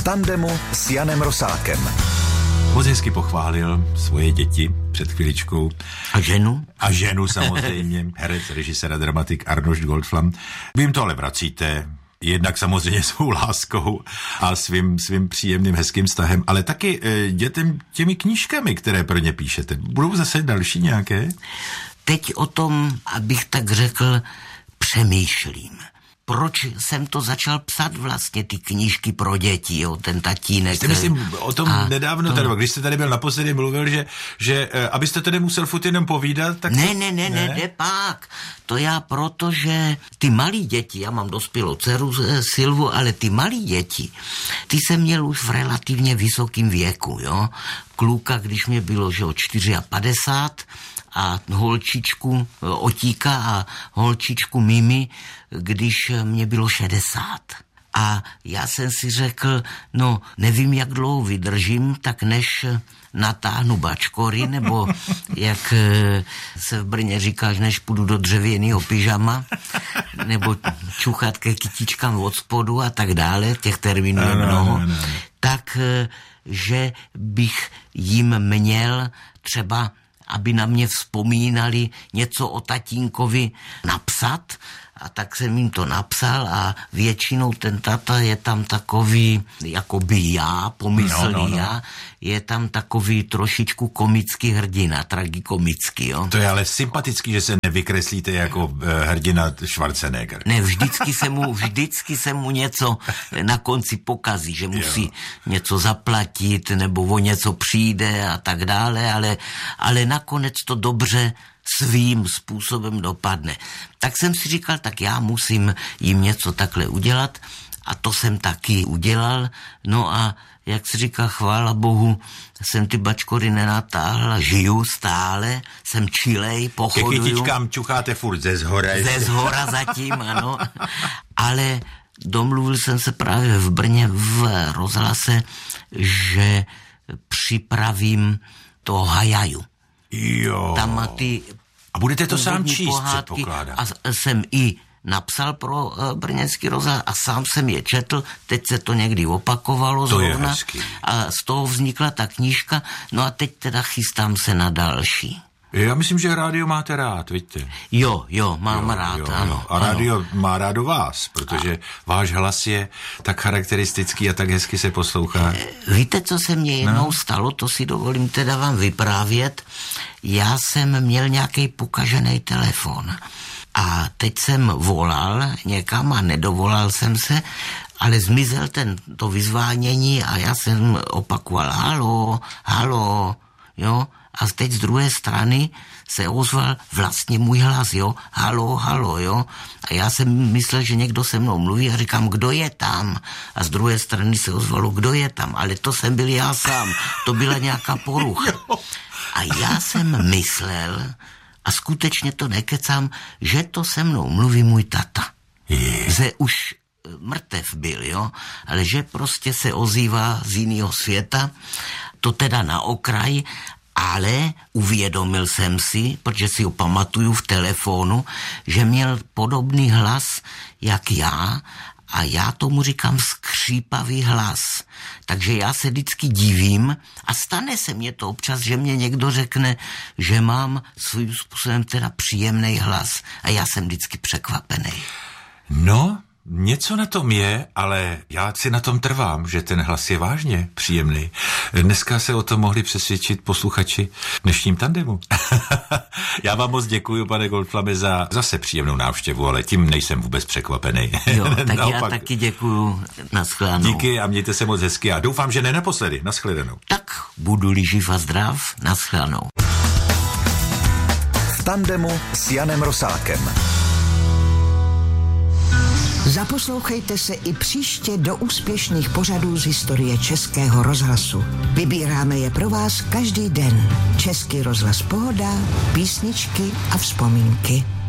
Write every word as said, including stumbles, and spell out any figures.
tandemu s Janem Rosákem. Moc hezky pochválil svoje děti před chviličkou. A ženu? A ženu samozřejmě. Herec, režisér a dramatik Arnošt Goldflam. Vy jim to ale vracíte, jednak samozřejmě svou láskou a svým, svým příjemným, hezkým vztahem, ale taky e, dětem těmi knížkami, které pro ně píšete. Budou zase další nějaké? Teď o tom, abych tak řekl, přemýšlím. Proč jsem to začal psat vlastně, ty knížky pro děti, jo, ten tatínek. Jste myslím o tom a nedávno, to... tady, když jste tady byl naposledy, mluvil, že, že abyste tady musel furt jenom povídat, tak... Ne, ne, ne, ne, ne, pak. To já proto, že ty malí děti, já mám dospělou dceru Silvu, ale ty malí děti, ty jsem měl už v relativně vysokém věku, jo. Kluka, když mě bylo, že o padesát čtyři a holčičku Otíka a holčičku Mimi, když mě bylo šedesát. A já jsem si řekl, no nevím, jak dlouho vydržím, tak než natáhnu bačkory, nebo jak se v Brně říkáš, než půjdu do dřevěného pyžama, nebo čuchat ke kytičkám od spodu a tak dále, těch termínů je mnoho, no, no, no, no. tak, že bych jim měl třeba, aby na mě vzpomínali něco o tatínkovi napsat, a tak jsem jim to napsal a většinou ten tata je tam takový, jako by já, pomyslný no, no, no. já, je tam takový trošičku komický hrdina, tragikomický, jo. To je ale sympatický, že se nevykreslíte jako uh, hrdina Schwarzenegger. Ne, vždycky se mu, vždycky se mu něco na konci pokazí, že musí jo. něco zaplatit, nebo o něco přijde a tak dále, ale, ale nakonec to dobře svým způsobem dopadne. Tak jsem si říkal, tak já musím jim něco takhle udělat a to jsem taky udělal. No a jak se říká, chvála Bohu, jsem ty bačkory nenatáhl, žiju stále, jsem čilej, pochoduju. Ke kytičkám čucháte furt ze zhora. Ze zhora zatím, ano. Ale domluvil jsem se právě v Brně v rozhlase, že připravím to Hajaju. Jo. Tam má ty a budete to sám číst, předpokládám. A jsem i napsal pro uh, brněnský rozhlas a sám jsem je četl, teď se to někdy opakovalo to zrovna a z toho vznikla ta knížka, no a teď teda chystám se na další. Já myslím, že rádio máte rád, vidíte? Jo, jo, mám jo, jo, rád, ano. A rádio ano. má rádo vás, protože a... váš hlas je tak charakteristický a tak hezky se poslouchá. Víte, co se mně jednou no? stalo, to si dovolím teda vám vyprávět. Já jsem měl nějaký pokažený telefon a teď jsem volal někam a nedovolal jsem se, ale zmizel ten, to vyzvánění a já jsem opakoval halo, halo, jo. A teď z druhé strany se ozval vlastně můj hlas, jo, halo, halo, jo. A já jsem myslel, že někdo se mnou mluví a říkám, kdo je tam? A z druhé strany se ozvalo, kdo je tam? Ale to jsem byl já sám, to byla nějaká porucha. A já jsem myslel, a skutečně to nekecám, že to se mnou mluví můj tata. Že už mrtev byl, jo, ale že prostě se ozývá z jiného světa, to teda na okraj. Ale uvědomil jsem si, protože si ho pamatuju v telefonu, že měl podobný hlas jak já a já tomu říkám skřípavý hlas. Takže já se vždycky divím a stane se mně to občas, že mě někdo řekne, že mám svým způsobem teda příjemný hlas a já jsem vždycky překvapený. No, něco na tom je, ale já si na tom trvám, že ten hlas je vážně příjemný. Dneska se o tom mohli přesvědčit posluchači dnešním tandemu. Já vám moc děkuji, pane Goldflame, za zase příjemnou návštěvu, ale tím nejsem vůbec překvapený. Jo, tak já taky děkuju. Naschledanou. Díky a mějte se moc hezky a doufám, že ne naposledy. Naschledanou. Tak budu-li živ a zdrav. Naschledanou. V tandemu s Janem Rosákem. Zaposlouchejte se i příště do úspěšných pořadů z historie Českého rozhlasu. Vybíráme je pro vás každý den. Český rozhlas Pohoda, písničky a vzpomínky.